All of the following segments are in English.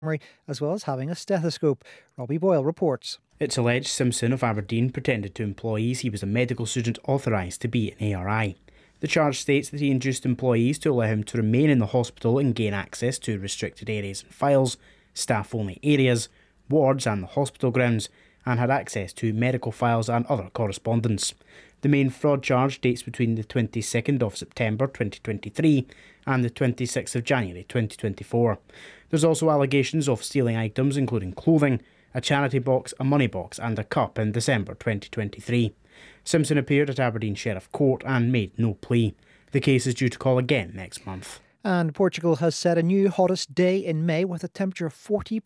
as well as having a stethoscope. Robbie Boyle reports. It's alleged Simpson of Aberdeen pretended to employees he was a medical student authorised to be an ARI. The charge states that he induced employees to allow him to remain in the hospital and gain access to restricted areas and files, staff-only areas, wards and the hospital grounds, and had access to medical files and other correspondence. The main fraud charge dates between the 22nd of September 2023 and the 26th of January 2024. There's also allegations of stealing items including clothing, a charity box, a money box and a cup in December 2023. Simpson appeared at Aberdeen Sheriff Court and made no plea. The case is due to call again next month. And Portugal has set a new hottest day in May with a temperature of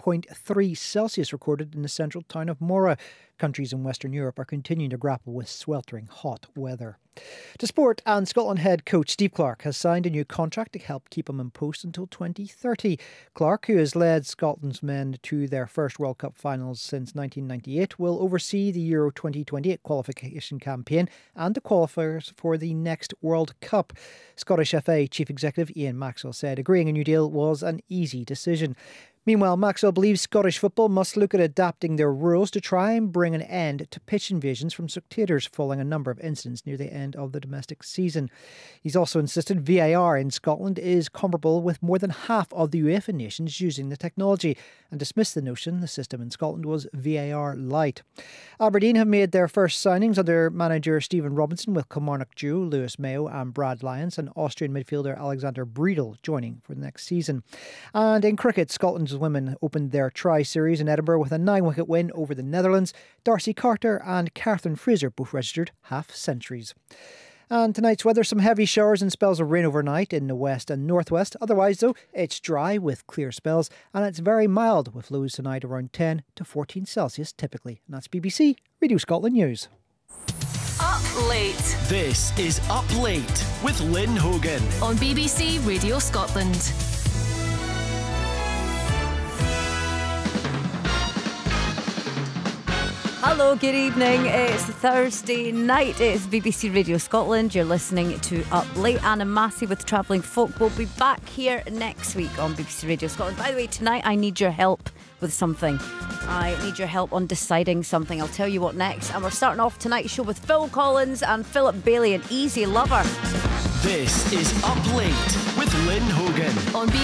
40.3 Celsius recorded in the central town of Mora. Countries in Western Europe are continuing to grapple with sweltering hot weather. To sport, and Scotland head coach Steve Clarke has signed a new contract to help keep him in post until 2030. Clarke, who has led Scotland's men to their first World Cup finals since 1998, will oversee the Euro 2028 qualification campaign and the qualifiers for the next World Cup. Scottish FA Chief Executive Ian Maxwell said agreeing a new deal was an easy decision. Meanwhile, Maxwell believes Scottish football must look at adapting their rules to try and bring an end to pitch invasions from spectators following a number of incidents near the end of the domestic season. He's also insisted VAR in Scotland is comparable with more than half of the UEFA nations using the technology and dismissed the notion the system in Scotland was VAR light. Aberdeen have made their first signings under manager Stephen Robinson, with Kilmarnock duo Lewis Mayo and Brad Lyons and Austrian midfielder Alexander Breedel joining for the next season. And in cricket, Scotland's women opened their tri-series in Edinburgh with a 9-wicket win over the Netherlands. Darcy Carter and Catherine Fraser both registered half-centuries. And tonight's weather, some heavy showers and spells of rain overnight in the west and northwest. Otherwise, though, it's dry with clear spells, and it's very mild with lows tonight around 10 to 14 Celsius typically. And that's BBC Radio Scotland News. Up Late. This is Up Late with Lynn Hogan on BBC Radio Scotland. Hello, good evening. It's Thursday night. It's BBC Radio Scotland. You're listening to Up Late. Anna Massey with Travelling Folk. We'll be back here next week on BBC Radio Scotland. By the way, tonight I need your help with something. I need your help on deciding something. I'll tell you what next. And we're starting off tonight's show with Phil Collins and Philip Bailey and Easy Lover. This is Up Late with Lynn Hogan on BBC